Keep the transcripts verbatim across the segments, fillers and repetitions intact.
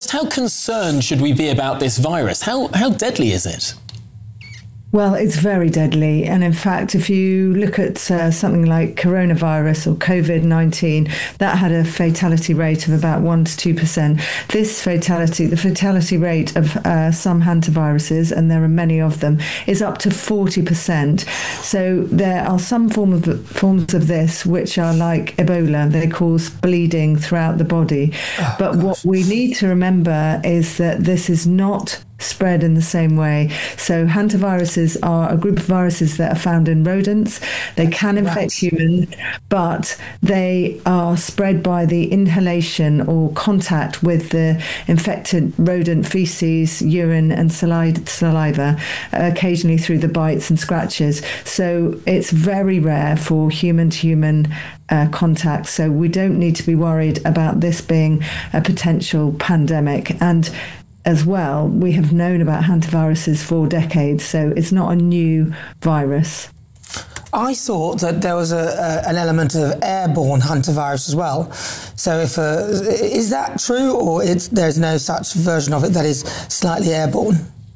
just how concerned should we be about this virus? How how deadly is it? Well, it's very deadly. And in fact, if you look at uh, something like coronavirus or COVID nineteen, that had a fatality rate of about one to two percent. This fatality, the fatality rate of uh, some hantaviruses, and there are many of them, is up to forty percent. So there are some form of, forms of this which are like Ebola. They cause bleeding throughout the body. Oh, but gosh. What we need to remember is that this is not spread in the same way. So hantaviruses are a group of viruses that are found in rodents. They can infect right. humans, but they are spread by the inhalation or contact with the infected rodent feces, urine and saliva, occasionally through the bites and scratches. So it's very rare for human-to-human Uh, contact. So we don't need to be worried about this being a potential pandemic. And as well, we have known about hantaviruses for decades, so it's not a new virus. I thought that there was a, a, an element of airborne hantavirus as well. So if uh, is that true, or it's, there's no such version of it that is slightly airborne?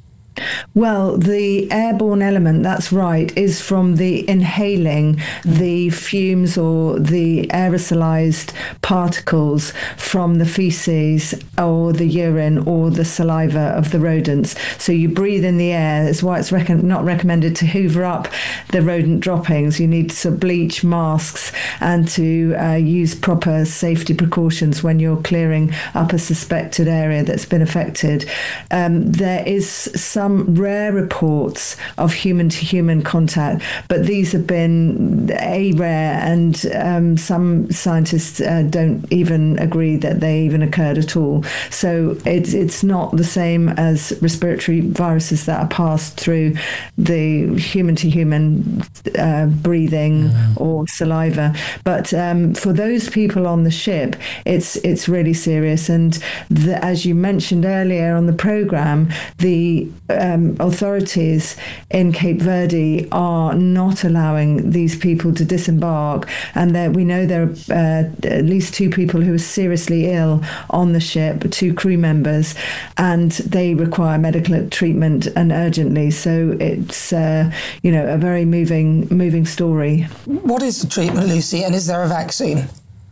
Well, the airborne element, that's right, is from the inhaling the fumes or the aerosolized particles from the feces or the urine or the saliva of the rodents. So you breathe in the air. That's why it's rec- not recommended to hoover up the rodent droppings. You need to bleach masks and to uh, use proper safety precautions when you're clearing up a suspected area that's been affected. Um, there is some Some rare reports of human-to-human contact, but these have been a rare, and um, some scientists uh, don't even agree that they even occurred at all. So it's it's not the same as respiratory viruses that are passed through the human-to-human uh, breathing mm. or saliva. But um, for those people on the ship, it's it's really serious. And the, as you mentioned earlier on the program, the Um, authorities in Cape Verde are not allowing these people to disembark, and that we know there are uh, at least two people who are seriously ill on the ship, two crew members, and they require medical treatment and urgently. So it's uh, you know a very moving moving story. What is the treatment, Lucy, and is there a vaccine?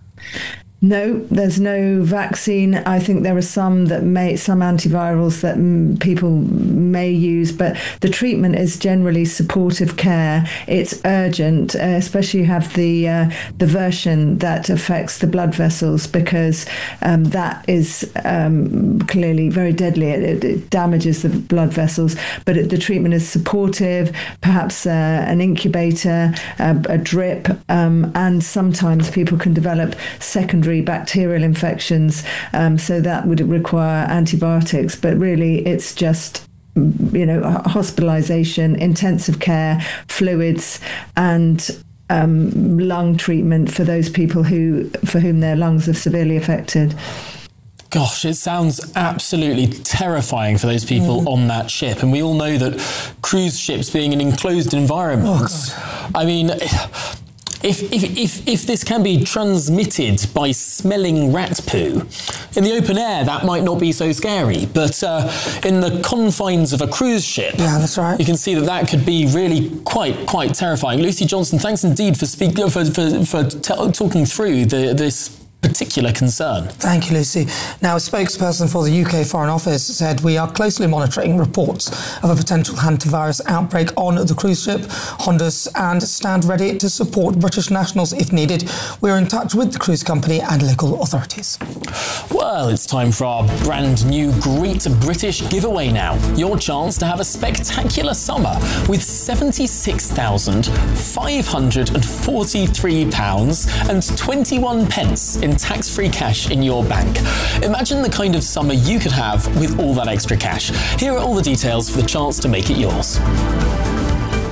No, there's no vaccine. I think there are some that may, some antivirals that mm, people may use, but the treatment is generally supportive care. It's urgent, uh, especially you have the uh, the version that affects the blood vessels, because um, that is um, clearly very deadly. It, it damages the blood vessels, but it, the treatment is supportive, perhaps uh, an incubator, uh, a drip, um, and sometimes people can develop secondary bacterial infections, um, so that would require antibiotics, but really it's just you know hospitalization, intensive care, fluids, and um, lung treatment for those people who for whom their lungs are severely affected. Gosh, it sounds absolutely terrifying for those people mm. on that ship. And we all know that cruise ships being an enclosed environment, oh, I mean, If, if if if this can be transmitted by smelling rat poo, in the open air, that might not be so scary. But uh, in the confines of a cruise ship, yeah, that's right. You can see that that could be really quite quite terrifying. Lucy Johnson, thanks indeed for speak, for for, for t- talking through the, this particular concern. Thank you, Lucy. Now, a spokesperson for the U K Foreign Office said, "We are closely monitoring reports of a potential hantavirus outbreak on the cruise ship Hondas and stand ready to support British nationals if needed. We're in touch with the cruise company and local authorities." Well, it's time for our brand new Great British giveaway now. Your chance to have a spectacular summer with seventy-six thousand five hundred forty-three pounds and twenty-one pence in tax-free cash in your bank. Imagine the kind of summer you could have with all that extra cash. Here are all the details for the chance to make it yours.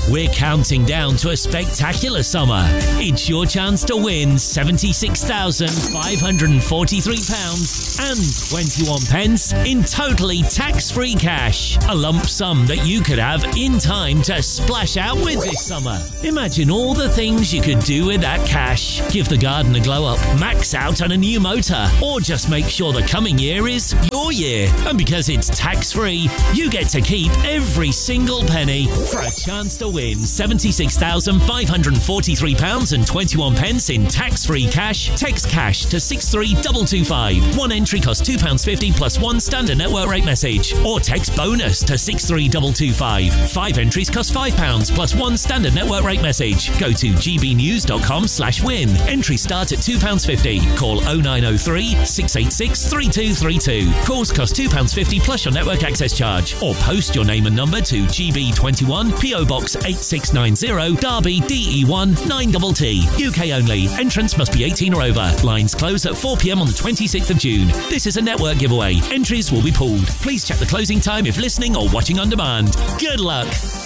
We're counting down to a spectacular summer. It's your chance to win seventy-six thousand five hundred forty-three pounds and twenty-one pence in totally tax-free cash. A lump sum that you could have in time to splash out with this summer. Imagine all the things you could do with that cash. Give the garden a glow up, max out on a new motor, or just make sure the coming year is your year. And because it's tax-free, you get to keep every single penny. For a chance to win seventy-six thousand five hundred forty-three pounds and twenty-one pence in tax-free cash, text cash to six three two two five. One entry costs two pounds fifty plus one standard network rate message. Or text bonus to six three two two five. Five entries cost five pounds plus one standard network rate message. Go to gbnews.com slash win. Entries start at two pounds fifty. Call oh nine oh three, six eight six, three two three two. Calls cost two pounds fifty plus your network access charge. Or post your name and number to G B twenty-one, P O Box eight six nine zero, Derby, D E one nine T T. U K only. Entrance must be eighteen or over. Lines close at four p m on the twenty-sixth of June. This is a network giveaway. Entries will be pulled. Please check the closing time if listening or watching on demand. Good luck.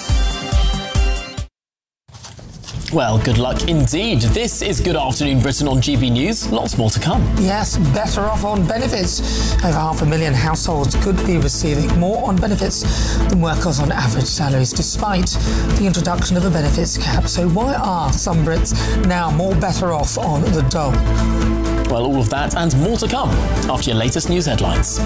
Well, good luck indeed. This is Good Afternoon Britain on G B News. Lots more to come. Yes, better off on benefits. Over half a million households could be receiving more on benefits than workers on average salaries, despite the introduction of a benefits cap. So why are some Brits now more better off on the dole? Well, all of that and more to come after your latest news headlines.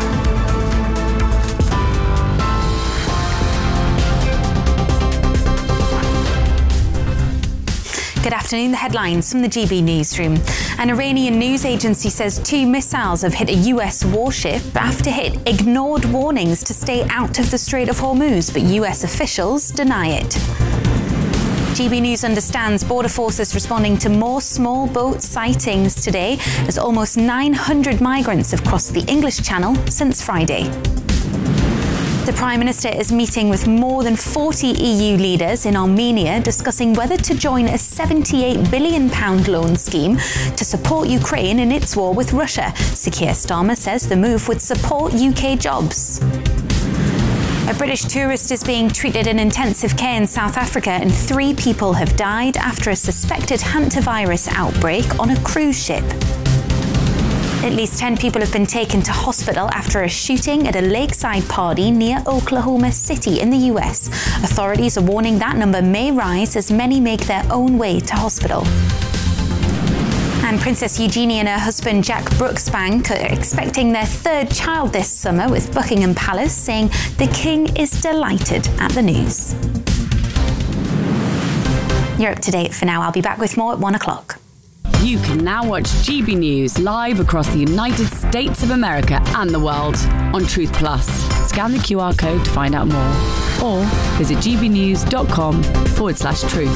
Good afternoon. The headlines from the G B newsroom. An Iranian news agency says two missiles have hit a U S warship after it ignored warnings to stay out of the Strait of Hormuz, but U S officials deny it. G B News understands border forces responding to more small boat sightings today as almost nine hundred migrants have crossed the English Channel since Friday. The Prime Minister is meeting with more than forty E U leaders in Armenia discussing whether to join a seventy-eight billion pounds loan scheme to support Ukraine in its war with Russia. Sir Keir Starmer says the move would support U K jobs. A British tourist is being treated in intensive care in South Africa and three people have died after a suspected hantavirus outbreak on a cruise ship. At least ten people have been taken to hospital after a shooting at a lakeside party near Oklahoma City in the U S. Authorities are warning that number may rise as many make their own way to hospital. And Princess Eugenie and her husband Jack Brooksbank are expecting their third child this summer, with Buckingham Palace saying the King is delighted at the news. You're up to date for now. I'll be back with more at one o'clock. You can now watch G B News live across the United States of America and the world on Truth Plus. Scan the Q R code to find out more, or visit gbnews.com forward slash truth.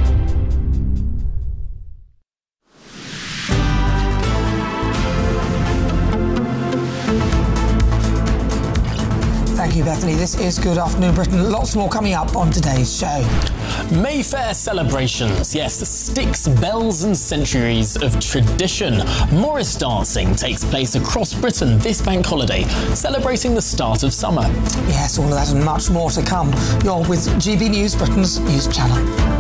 Thank you, Bethany. This is Good Afternoon Britain. Lots more coming up on today's show. Mayfair celebrations. Yes, sticks, bells and centuries of tradition. Morris dancing takes place across Britain this bank holiday, celebrating the start of summer. Yes, all of that and much more to come. You're with G B News, Britain's news channel.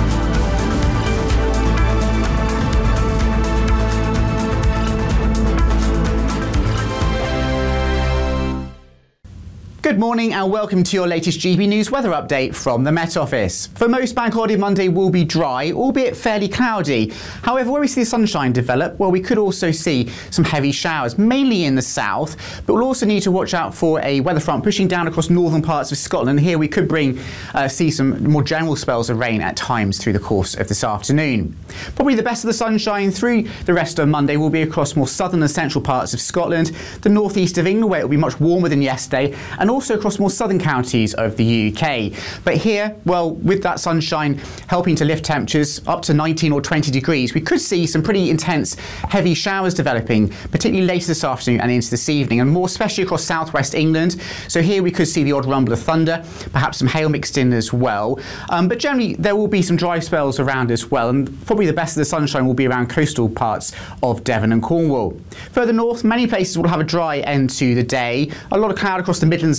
Good morning and welcome to your latest G B News weather update from the Met Office. For most, Bank Holiday Monday will be dry, albeit fairly cloudy. However, where we see the sunshine develop, well, we could also see some heavy showers, mainly in the south, but we'll also need to watch out for a weather front pushing down across northern parts of Scotland. Here we could bring uh, see some more general spells of rain at times through the course of this afternoon. Probably the best of the sunshine through the rest of Monday will be across more southern and central parts of Scotland, the northeast of England, where it will be much warmer than yesterday, and also across more southern counties of the U K. But here, well, with that sunshine helping to lift temperatures up to nineteen or twenty degrees, we could see some pretty intense heavy showers developing, particularly later this afternoon and into this evening, and more especially across southwest England. So here we could see the odd rumble of thunder, perhaps some hail mixed in as well. Um, but generally there will be some dry spells around as well, and probably the best of the sunshine will be around coastal parts of Devon and Cornwall. Further north, many places will have a dry end to the day. A lot of cloud across the Midlands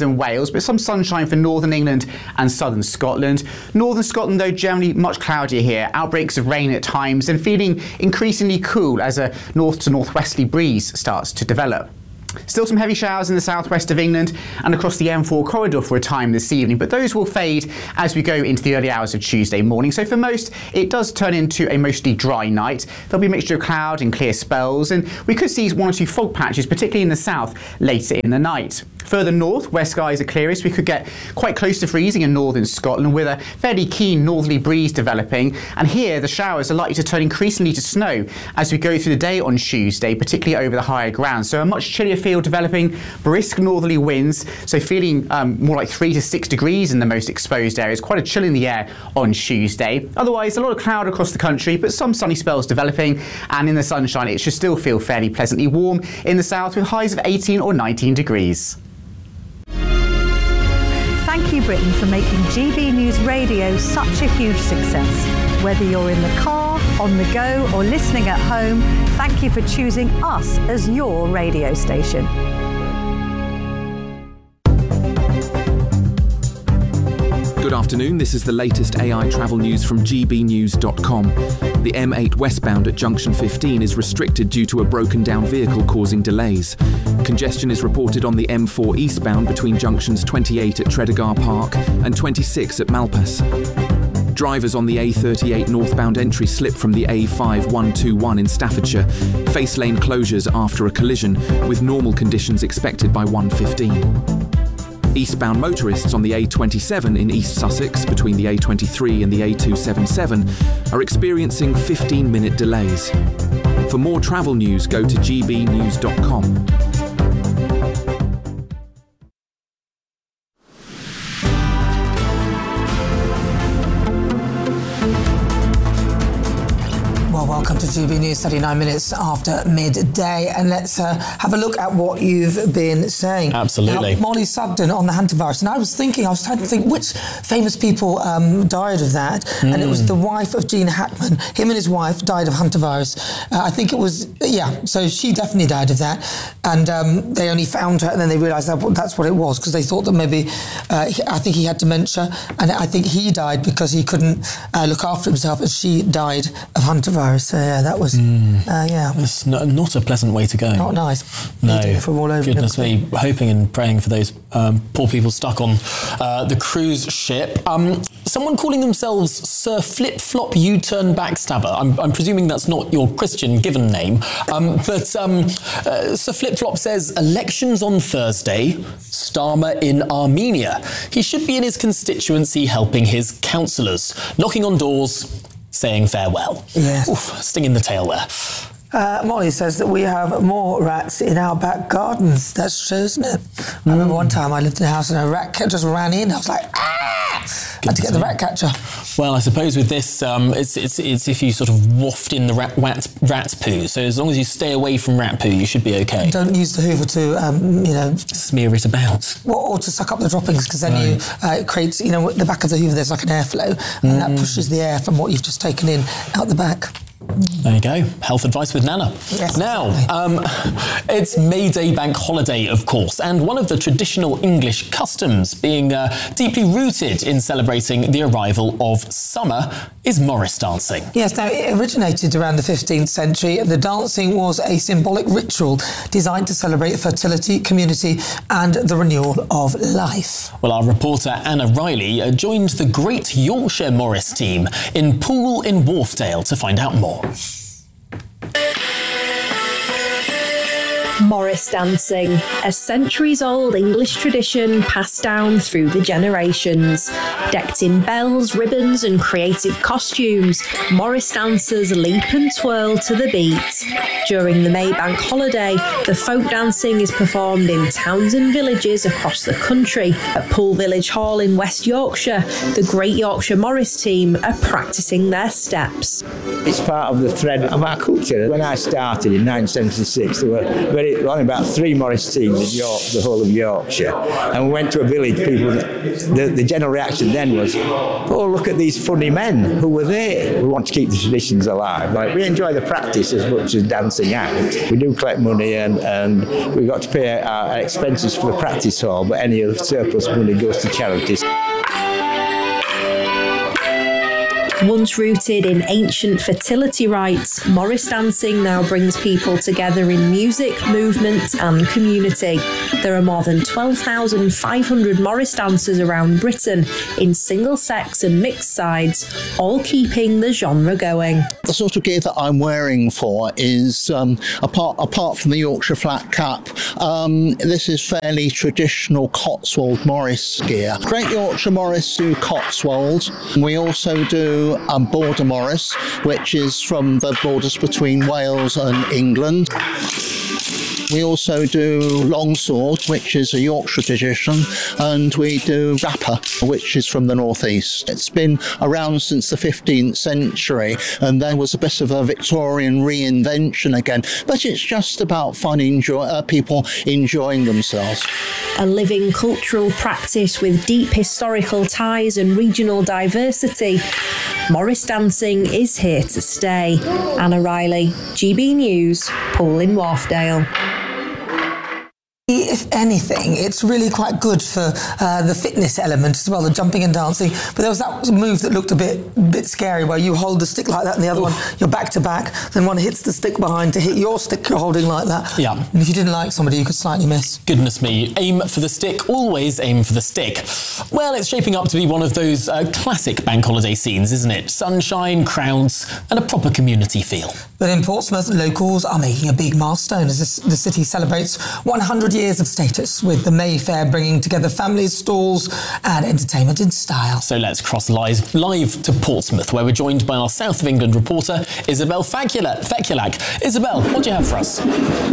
and Wales, but some sunshine for northern England and southern Scotland. Northern Scotland, though, generally much cloudier here. Outbreaks of rain at times and feeling increasingly cool as a north to northwesterly breeze starts to develop. Still some heavy showers in the southwest of England and across the M four corridor for a time this evening, but those will fade as we go into the early hours of Tuesday morning. So for most, it does turn into a mostly dry night. There'll be a mixture of cloud and clear spells, and we could see one or two fog patches, particularly in the south, later in the night. Further north, where skies are clearest, we could get quite close to freezing in northern Scotland with a fairly keen northerly breeze developing. And here, the showers are likely to turn increasingly to snow as we go through the day on Tuesday, particularly over the higher ground. So a much chillier feel developing, brisk northerly winds, so feeling um, more like three to six degrees in the most exposed areas. Quite a chill in the air on Tuesday. Otherwise, a lot of cloud across the country, but some sunny spells developing. And in the sunshine, it should still feel fairly pleasantly warm in the south with highs of eighteen or nineteen degrees. Thank you, Britain, for making G B News Radio such a huge success. Whether you're in the car, on the go, or listening at home, thank you for choosing us as your radio station. Good afternoon, this is the latest A I travel news from G B news dot com. The M eight westbound at junction fifteen is restricted due to a broken down vehicle causing delays. Congestion is reported on the M four eastbound between junctions twenty-eight at Tredegar Park and twenty-six at Malpas. Drivers on the A thirty-eight northbound entry slip from the A five one two one in Staffordshire face lane closures after a collision, with normal conditions expected by one fifteen. Eastbound motorists on the A twenty-seven in East Sussex between the A twenty-three and the A two seventy-seven are experiencing fifteen minute delays. For more travel news, go to G B news dot com. Welcome to G B News, thirty-nine minutes after midday, and let's uh, have a look at what you've been saying. Absolutely. Now, Molly Sugden on the hantavirus, and I was thinking, I was trying to think which famous people um, died of that, mm. and it was the wife of Gene Hackman. Him and his wife died of hantavirus. Uh, I think it was, yeah, so she definitely died of that, and um, they only found her, and then they realised that that's what it was, because they thought that maybe, uh, I think he had dementia, and I think he died because he couldn't uh, look after himself, and she died of hantavirus. So yeah, that was, mm. uh, yeah. It's not, not a pleasant way to go. Not nice. No. From all over Goodness me, hoping and praying for those um, poor people stuck on uh, the cruise ship. Um, someone calling themselves Sir Flip Flop U-Turn Backstabber. I'm, I'm presuming that's not your Christian given name. Um, but um, uh, Sir Flip Flop says, elections on Thursday, Starmer in Armenia. He should be in his constituency helping his councillors, knocking on doors, saying farewell. Yes. Oof, sting in the tail there. Uh, Molly says that we have more rats in our back gardens. That's true, isn't it? Mm. I remember one time I lived in a house and a rat just ran in. I was like, ah! I had to get the rat catcher. Well, I suppose with this, um, it's, it's it's if you sort of waft in the rat, rat, rat poo. So as long as you stay away from rat poo, you should be okay. Don't use the Hoover to, um, you know... smear it about. Or, or to suck up the droppings, because then right. you, uh, it creates, you know, the back of the Hoover, there's like an airflow, and mm. that pushes the air from what you've just taken in out the back. There you go. Health advice with Nana. Yes, now, um, it's May Day bank holiday, of course, and one of the traditional English customs being uh, deeply rooted in celebrating the arrival of summer is Morris dancing. Yes, now it originated around the fifteenth century, and the dancing was a symbolic ritual designed to celebrate fertility, community, and the renewal of life. Well, our reporter Anna Riley uh, joined the Great Yorkshire Morris team in Poole in Wharfdale to find out more. Morris dancing, a centuries-old English tradition passed down through the generations. Decked in bells, ribbons and creative costumes, Morris dancers leap and twirl to the beat. During the May bank holiday, the folk dancing is performed in towns and villages across the country. At Poole Village Hall in West Yorkshire, the Great Yorkshire Morris team are practising their steps. It's part of the thread of our culture. When I started in nineteen seventy-six, there were very but it only about three Morris teams in York, the whole of Yorkshire. And we went to a village, people, the, the general reaction then was, oh, look at these funny men who were there. We want to keep the traditions alive. Like, we enjoy the practice as much as dancing out. We do collect money and, and we've got to pay our expenses for the practice hall, but any of the surplus money goes to charities. Once rooted in ancient fertility rites, Morris dancing now brings people together in music, movement and community. There are more than twelve thousand five hundred Morris dancers around Britain in single-sex and mixed sides, all keeping the genre going. The sort of gear that I'm wearing for is, um, apart, apart from the Yorkshire flat cap, um, this is fairly traditional Cotswold Morris gear. Great Yorkshire Morris do Cotswold. We also do um, Border Morris, which is from the borders between Wales and England. We also do Longsword, which is a Yorkshire tradition, and we do Rapper, which is from the northeast. It's been around since the fifteenth century, and there was a bit of a Victorian reinvention again, but it's just about fun, enjoy, uh, people enjoying themselves. A living cultural practice with deep historical ties and regional diversity, Morris dancing is here to stay. Anna Riley, G B News, Poole in Wharfdale. If anything, it's really quite good for uh, the fitness element as well, the jumping and dancing. But there was that move that looked a bit bit scary, where you hold the stick like that and the other Oof. one, you're back to back, then one hits the stick behind to hit your stick you're holding like that. Yeah. And if you didn't like somebody, you could slightly miss. Goodness me. Aim for the stick, always aim for the stick. Well, it's shaping up to be one of those uh, classic bank holiday scenes, isn't it? Sunshine, crowds, and a proper community feel. But in Portsmouth, locals are making a big milestone as this, the city celebrates one hundred years of status, with the Mayfair bringing together families, stalls and entertainment in style. So let's cross live, live to Portsmouth, where we're joined by our South of England reporter, Isabel Fekulak. Isabel, what do you have for us?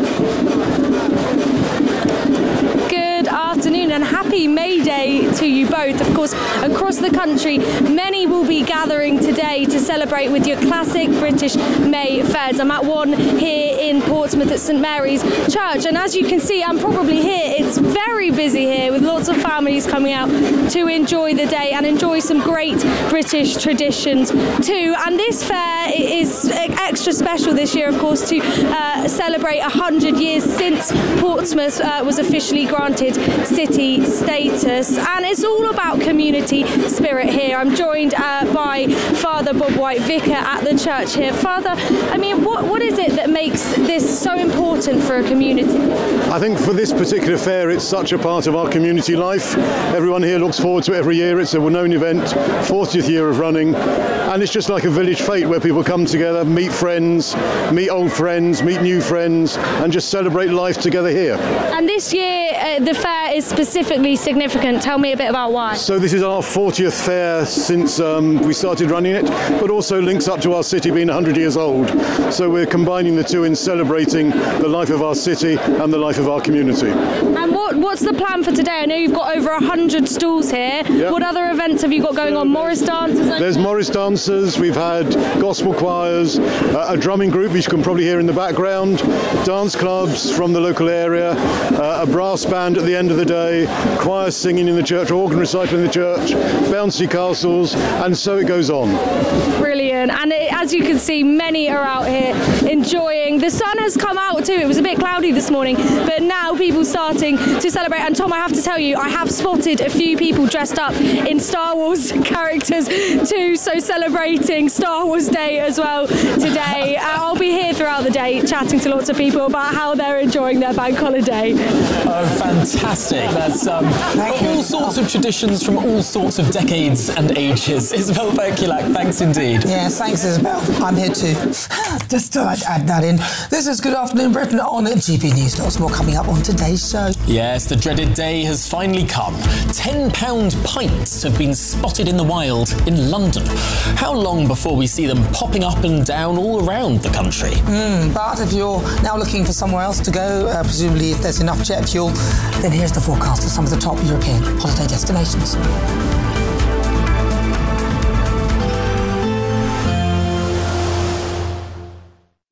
Good afternoon and happy May Day to you both. Of course, across the country, many will be gathering today to celebrate with your classic British May Fairs. I'm at one here in Portsmouth at St Mary's Church, and as you can see, I'm probably here. It's very busy here with lots of families coming out to enjoy the day and enjoy some great British traditions too. And this fair is extra special this year, of course, to uh, celebrate one hundred years since Portsmouth uh, was officially granted city status, and it's all about community spirit here. I'm joined uh, by Father Bob White, vicar at the church here. Father, I mean, what, what is it that makes this so important for a community? I think for this particular fair, it's such a part of our community life. Everyone here looks forward to it every year. It's a known event, fortieth year of running, and it's just like a village fete where people come together, meet friends, meet old friends, meet new friends, and just celebrate life together here. And this year, uh, the fair is specifically significant. Tell me a bit about why. So this is our fortieth fair since um, we started running it, but also links up to our city being one hundred years old. So we're combining the two in celebrating the life of our city and the life of our community. And what, what's the plan for today? I know you've got over one hundred stalls here. Yep. What other events have you got going on? Morris dancers? There's Morris dancers, we've had gospel choirs, uh, a drumming group which you can probably hear in the background, dance clubs from the local area, uh, a brass band at the end of the day, choir singing in the church, organ recital in the church, bouncy castles, and so it goes on. Brilliant. And it, as you can see, many are out here enjoying. The sun has come out too. It was a bit cloudy this morning, but now people starting to celebrate. And Tom, I have to tell you, I have spotted a few people dressed up in Star Wars characters too, so celebrating Star Wars Day as well today. Uh, I'll be here throughout the day chatting to lots of people about how they're enjoying their bank holiday. Oh, fantastic. That's um, all sorts of traditions from all sorts of decades and ages. Isabel Fekulak, thanks indeed. Yes, thanks, Isabel. I'm here too. Just to add that in. This is Good Afternoon Britain on G B News. Lots more coming up on today's show. Yes, the dreaded day has finally come. ten pound pints have been spotted in the wild in London. How long before we see them popping up and down all around the country? Mm, but if you're now looking for somewhere else to go, uh, presumably if there's enough jet fuel, then here's the forecast for some of the top European holiday destinations.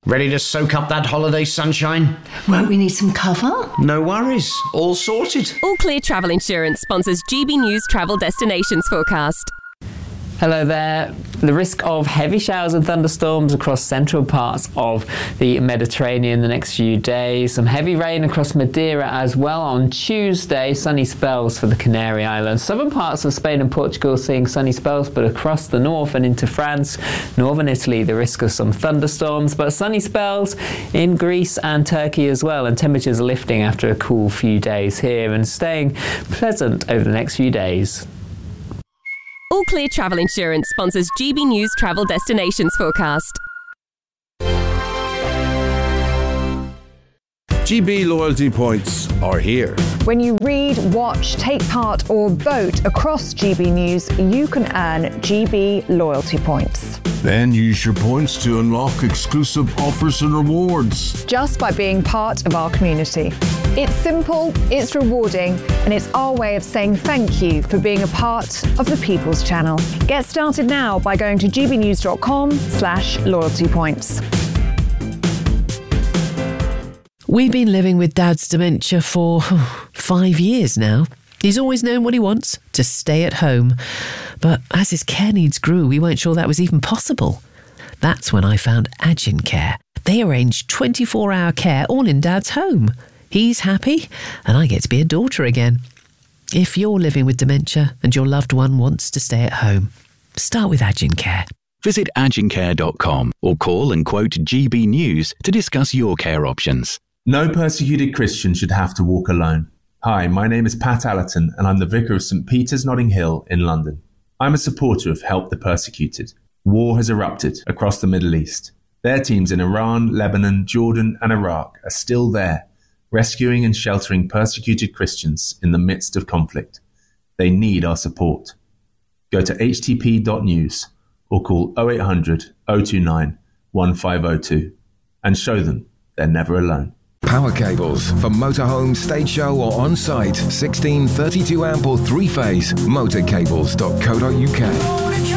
Ready to soak up that holiday sunshine? Won't we need some cover? No worries. All sorted. All Clear Travel Insurance sponsors G B News Travel Destinations Forecast. Hello there. The risk of heavy showers and thunderstorms across central parts of the Mediterranean the next few days. Some heavy rain across Madeira as well on Tuesday. Sunny spells for the Canary Islands. Southern parts of Spain and Portugal seeing sunny spells, but across the north and into France, northern Italy, the risk of some thunderstorms, but sunny spells in Greece and Turkey as well. And temperatures are lifting after a cool few days here and staying pleasant over the next few days. All Clear Travel Insurance sponsors G B News Travel Destinations Forecast. G B loyalty points are here. When you read, watch, take part or vote across G B News, you can earn G B loyalty points. Then use your points to unlock exclusive offers and rewards. Just by being part of our community. It's simple, it's rewarding, and it's our way of saying thank you for being a part of the People's Channel. Get started now by going to gbnews.com slash loyalty points. We've been living with Dad's dementia for five years now. He's always known what he wants, to stay at home. But as his care needs grew, we weren't sure that was even possible. That's when I found Agin Care. They arrange twenty-four hour care all in Dad's home. He's happy, and I get to be a daughter again. If you're living with dementia and your loved one wants to stay at home, start with Agin Care. Visit agin care dot com or call and quote G B News to discuss your care options. No persecuted Christian should have to walk alone. Hi, my name is Pat Allerton and I'm the Vicar of St Peter's Notting Hill in London. I'm a supporter of Help the Persecuted. War has erupted across the Middle East. Their teams in Iran, Lebanon, Jordan and Iraq are still there, rescuing and sheltering persecuted Christians in the midst of conflict. They need our support. Go to h t p dot news or call oh eight hundred, oh two nine, one five oh two and show them they're never alone. Power cables for motorhome, stage show or on-site. sixteen, thirty-two amp or three-phase. motorcables dot co dot uk.